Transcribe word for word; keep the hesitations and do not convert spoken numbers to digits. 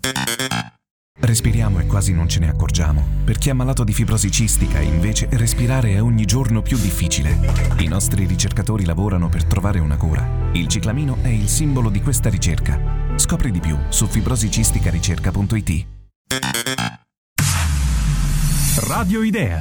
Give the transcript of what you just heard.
Respiriamo e quasi non ce ne accorgiamo. Per chi è malato di fibrosi cistica, invece, respirare è ogni giorno più difficile. I nostri ricercatori lavorano per trovare una cura. Il ciclamino è il simbolo di questa ricerca. Scopri di più su fibrosicistica ricerca punto it. Radio Idea.